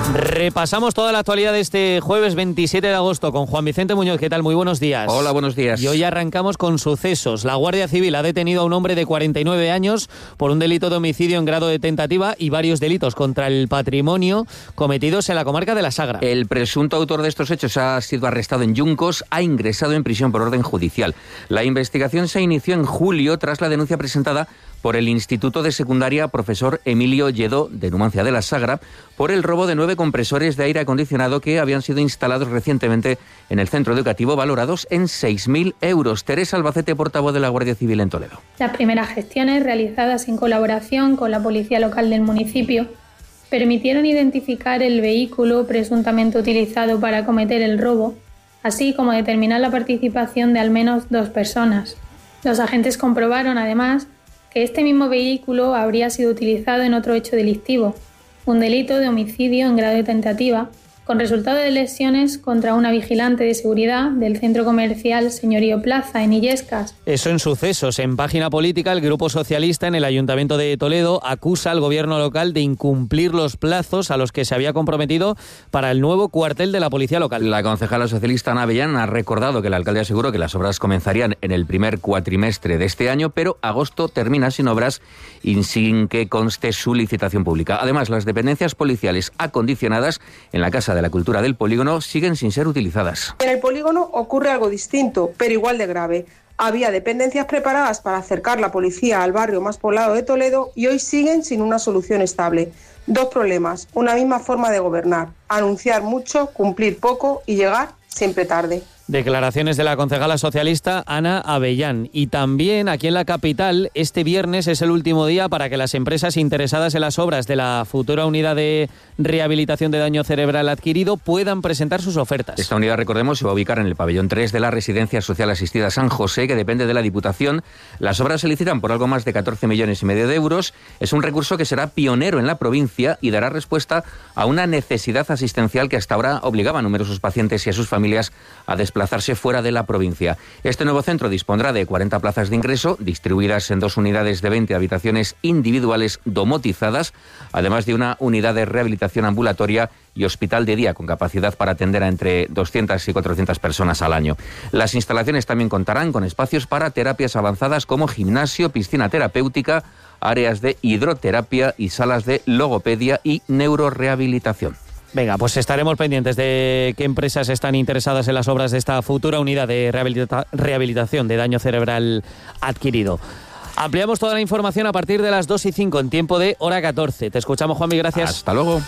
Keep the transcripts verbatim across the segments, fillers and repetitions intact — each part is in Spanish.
Repasamos toda la actualidad de este jueves veintisiete de agosto con Juan Vicente Muñoz. ¿Qué tal? Muy buenos días. Hola, buenos días. Y hoy arrancamos con sucesos. La Guardia Civil ha detenido a un hombre de cuarenta y nueve años por un delito de homicidio en grado de tentativa y varios delitos contra el patrimonio cometidos en la comarca de la Sagra. El presunto autor de estos hechos ha sido arrestado en Yuncos, ha ingresado en prisión por orden judicial. La investigación se inició en julio tras la denuncia presentada por el Instituto de Secundaria Profesor Emilio Lledó, de Numancia de la Sagra, por el robo de nueve compresores de aire acondicionado que habían sido instalados recientemente en el centro educativo, valorados en seis mil euros. Teresa Albacete, portavoz de la Guardia Civil en Toledo. Las primeras gestiones, realizadas en colaboración con la Policía Local del municipio, permitieron identificar el vehículo presuntamente utilizado para cometer el robo, así como determinar la participación de al menos dos personas. Los agentes comprobaron, además, que este mismo vehículo habría sido utilizado en otro hecho delictivo, un delito de homicidio en grado de tentativa, con resultado de lesiones contra una vigilante de seguridad del centro comercial Señorío Plaza, en Illescas. Eso en sucesos. En página política, el Grupo Socialista en el Ayuntamiento de Toledo acusa al gobierno local de incumplir los plazos a los que se había comprometido para el nuevo cuartel de la Policía Local. La concejala socialista Ana Avellán ha recordado que el alcalde aseguró que las obras comenzarían en el primer cuatrimestre de este año, pero agosto termina sin obras y sin que conste su licitación pública. Además, las dependencias policiales acondicionadas en la Casa de la Cultura del polígono siguen sin ser utilizadas. En el polígono ocurre algo distinto, pero igual de grave. Había dependencias preparadas para acercar la policía al barrio más poblado de Toledo y hoy siguen sin una solución estable. Dos problemas, una misma forma de gobernar: anunciar mucho, cumplir poco y llegar siempre tarde. Declaraciones de la concejala socialista Ana Avellán. Y también aquí en la capital, este viernes es el último día para que las empresas interesadas en las obras de la futura unidad de rehabilitación de daño cerebral adquirido puedan presentar sus ofertas. Esta unidad, recordemos, se va a ubicar en el pabellón tres de la Residencia Social Asistida San José, que depende de la Diputación. Las obras se licitan por algo más de catorce millones y medio de euros. Es un recurso que será pionero en la provincia y dará respuesta a una necesidad asistencial que hasta ahora obligaba a numerosos pacientes y a sus familias a desplazarse desplazarse fuera de la provincia. Este nuevo centro dispondrá de cuarenta plazas de ingreso, distribuidas en dos unidades de veinte habitaciones individuales domotizadas, además de una unidad de rehabilitación ambulatoria y hospital de día con capacidad para atender a entre doscientas y cuatrocientas personas al año. Las instalaciones también contarán con espacios para terapias avanzadas como gimnasio, piscina terapéutica, áreas de hidroterapia y salas de logopedia y neurorehabilitación. Venga, pues estaremos pendientes de qué empresas están interesadas en las obras de esta futura unidad de rehabilita- rehabilitación de daño cerebral adquirido. Ampliamos toda la información a partir de las dos y cinco en tiempo de hora catorce. Te escuchamos, Juanmi, gracias. Hasta luego.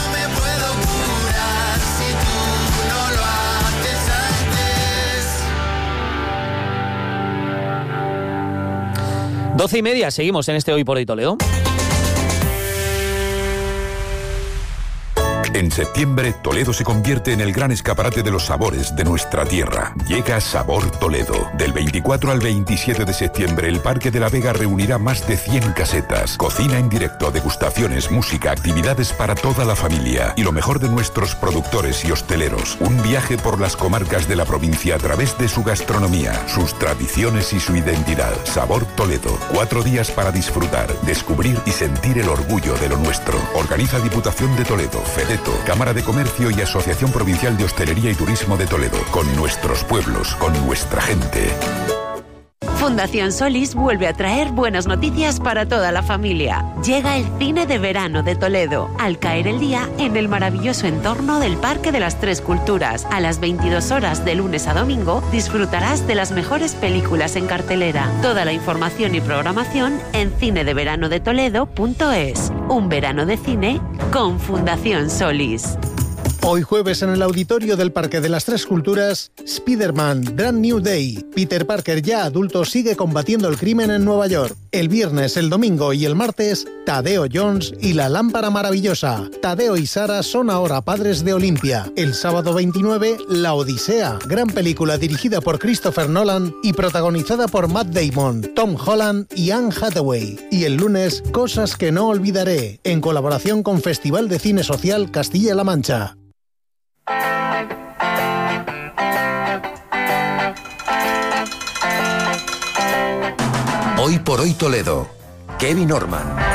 Doce y media, seguimos en este Hoy por Hoy Toledo. En septiembre, Toledo se convierte en el gran escaparate de los sabores de nuestra tierra. Llega Sabor Toledo. Del veinticuatro al veintisiete de septiembre, el Parque de la Vega reunirá más de cien casetas. Cocina en directo, degustaciones, música, actividades para toda la familia. Y lo mejor de nuestros productores y hosteleros. Un viaje por las comarcas de la provincia a través de su gastronomía, sus tradiciones y su identidad. Sabor Toledo. Cuatro días para disfrutar, descubrir y sentir el orgullo de lo nuestro. Organiza Diputación de Toledo, FEDETO, Cámara de Comercio y Asociación Provincial de Hostelería y Turismo de Toledo. Con nuestros pueblos, con nuestra gente. Fundación Solís vuelve a traer buenas noticias para toda la familia. Llega el cine de verano de Toledo, al caer el día en el maravilloso entorno del Parque de las Tres Culturas. A las veintidós horas de lunes a domingo disfrutarás de las mejores películas en cartelera. Toda la información y programación en cine de verano de toledo punto es. Un verano de cine con Fundación Solís. Hoy jueves en el auditorio del Parque de las Tres Culturas, Spider-Man, Brand New Day. Peter Parker, ya adulto, sigue combatiendo el crimen en Nueva York. El viernes, el domingo y el martes, Tadeo Jones y la lámpara maravillosa. Tadeo y Sara son ahora padres de Olimpia. El sábado veintinueve, La Odisea, gran película dirigida por Christopher Nolan y protagonizada por Matt Damon, Tom Holland y Anne Hathaway. Y el lunes, Cosas que no olvidaré, en colaboración con Festival de Cine Social Castilla-La Mancha. Hoy por Hoy Toledo, Kevin Orman.